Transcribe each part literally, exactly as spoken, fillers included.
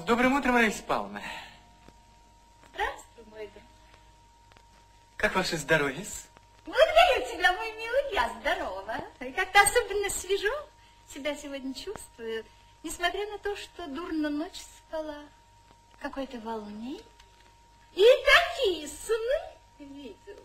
Добрым утром, Раиса Павловна. Здравствуй, мой друг. Как ваше здоровье? Благодарю тебя, мой милый, я здорова. И как-то особенно свежо себя сегодня чувствую, несмотря на то, что дурно ночь спала. Какое-то волнение. И такие сны видела.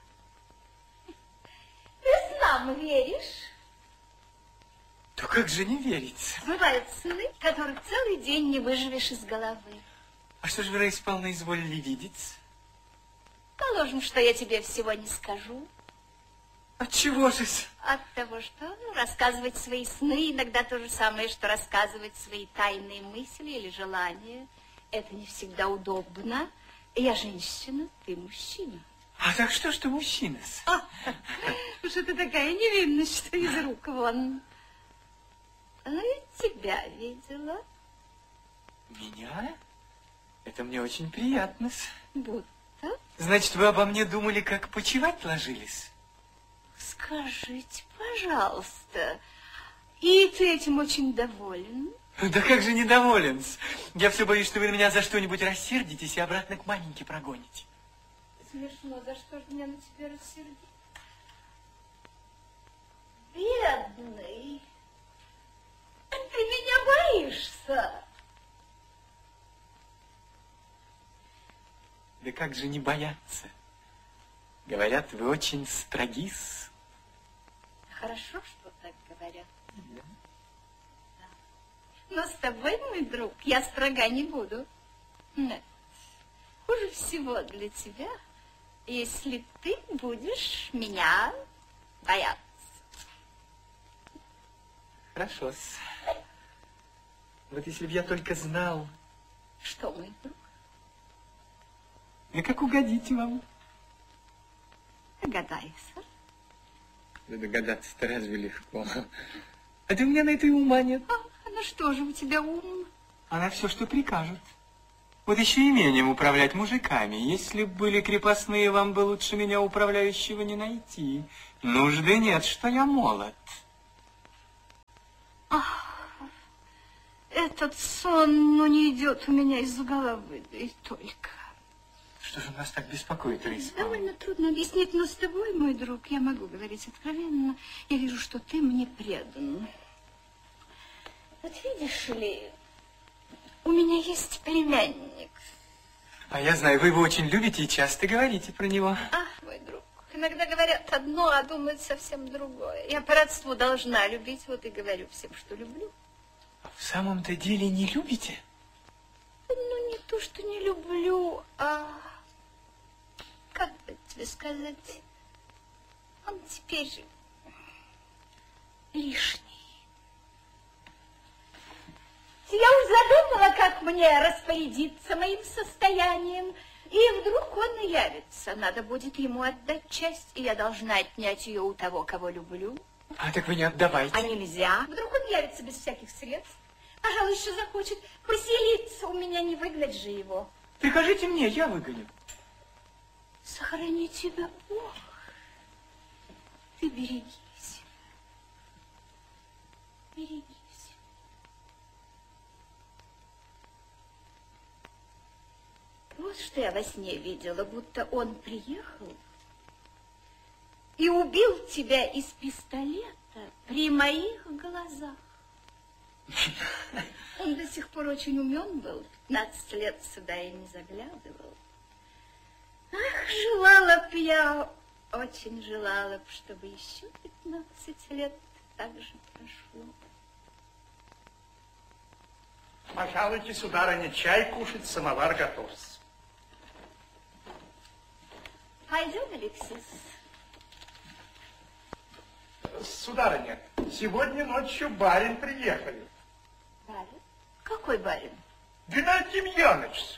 Ты снам веришь? То как же не верить? Бывают сны, которых целый день не выживешь из головы. А что же вы, Раиса Павловна, изволили видеть? Положим, что я тебе всего не скажу. От чего же? От того, что ну, рассказывать свои сны иногда то же самое, что рассказывать свои тайные мысли или желания. Это не всегда удобно. Я женщина, ты мужчина. А так что ж ты мужчина? А, уж это такая невинность, что из рук вон. Ну, и тебя видела. Меня? Это мне очень приятно. Будто. Значит, вы обо мне думали, как почивать ложились? Скажите, пожалуйста, и ты этим очень доволен? Да как же недоволен? Я все боюсь, что вы на меня за что-нибудь рассердитесь и обратно к маменьке прогоните. Смешно, за что же меня на тебя рассердить? Бедный, ты меня боишься? Да как же не бояться? Говорят, вы очень строгис. Хорошо, что так говорят. Да. Но с тобой, мой друг, я строга не буду. Нет. Хуже всего для тебя, если ты будешь меня бояться. Хорошо. Вот если бы я только знал... Что, мой друг? Да как угодить вам? Догадайся. Да догадаться-то разве легко? А ты у меня на это и ума нет. А, ну что же у тебя ум? Она все, что прикажет. Вот еще имением управлять мужиками. Если б были крепостные, вам бы лучше меня, управляющего, не найти. Нужды нет, что я молод. Ах, этот сон, ну, не идет у меня из головы, да и только. Что же нас так беспокоит, Раиса Павловна? Довольно трудно объяснить, но с тобой, мой друг, я могу говорить откровенно. Я вижу, что ты мне предан. Вот видишь ли, у меня есть племянник. А я знаю, вы его очень любите и часто говорите про него. Ах, мой друг, иногда говорят одно, а думают совсем другое. Я по родству должна любить, вот и говорю всем, что люблю. А в самом-то деле не любите? Ну, не то, что не люблю, а... Как бы тебе сказать? Он теперь лишний. Я уж задумала, как мне распорядиться моим состоянием, и вдруг он и явится. Надо будет ему отдать часть, и я должна отнять ее у того, кого люблю. А так вы не отдавайте. А нельзя. Вдруг он явится без всяких средств. Пожалуй, еще захочет поселиться у меня, не выгнать же его. Прикажите мне, я выгоню. Сохрани тебя Бог. Ты берегись. Берегись. Вот что я во сне видела, будто он приехал и убил тебя из пистолета при моих глазах. Он до сих пор очень умен был, пятнадцать лет сюда и не заглядывал. Ах, желала б я, очень желала б, чтобы еще пятнадцать лет так же прошло. Пожалуйте, сударыня, чай кушать, самовар готов. Пойдем, Алексис. Сударыня, сегодня ночью барин приехали. Барин? Какой барин? Геннадий Демьяныч.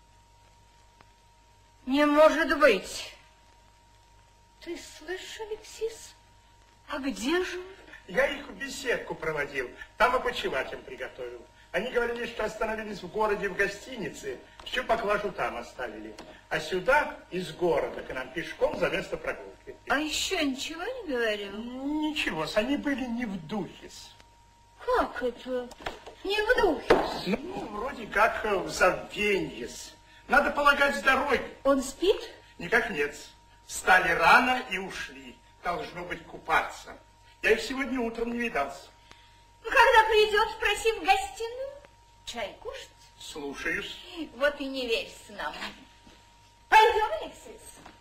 Не может быть. Ты слышишь, Алексис? А где же? Я их в беседку проводил, там и почевать им приготовил. Они говорили, что остановились в городе в гостинице, всю поклажу там оставили. А сюда, из города, к нам пешком за место прогулки. А еще ничего не говорил? Ничего, они были не в духе. Как это? Не в духе? Ну, вроде как. как в забвеньес. Надо полагать с дороги. Он спит? Никак нет. Встали рано и ушли. Должно быть купаться. Я их сегодня утром не видался. Ну, когда придет, спроси в гостиную. Чай кушать? Слушаюсь. Вот и не верь нам. Пойдем, Алексей.